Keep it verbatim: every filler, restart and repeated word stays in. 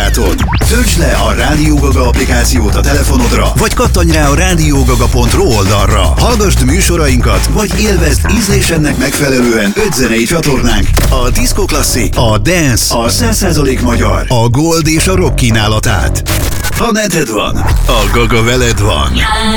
barátod. Töltsd le a Rádió Gaga applikációt a telefonodra, vagy kattanj rá a rádiógaga pont ru oldalra. Hallgasd műsorainkat, vagy élvezd ízlésednek megfelelően öt zenei csatornánk, a Disco Classic, a Dance, a száz százalék magyar, a Gold és a Rock kínálatát. Ha neted van, a Gaga veled van.